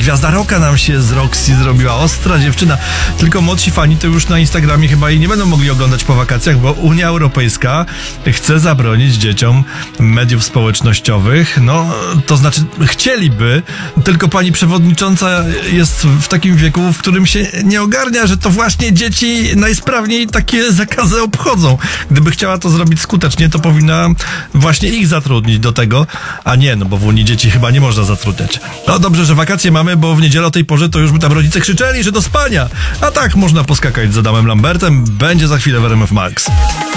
gwiazda rocka nam się z Roxy zrobiła, ostra dziewczyna. Tylko młodsi fani to już na Instagramie chyba jej nie będą mogli oglądać po wakacjach, bo Unia Europejska chce zabronić dzieciom mediów społecznościowych. No, to znaczy chcieliby, tylko pani przewodnicząca jest w takim wieku, w którym się nie ogarnia, że to właśnie dzieci najsprawniej takie zakazy obchodzą. Gdyby chciała to zrobić skutecznie, to powinna właśnie ich zatrudnić do tego, a nie, no bo w Unii dzieci chyba nie można zatrudniać. No dobrze, że wakacje mamy, bo w niedzielę o tej porze to już by tam rodzice krzyczeli, że do spania. A tak można poskakać z Adamem Lambertem. Będzie za chwilę w RMF Max.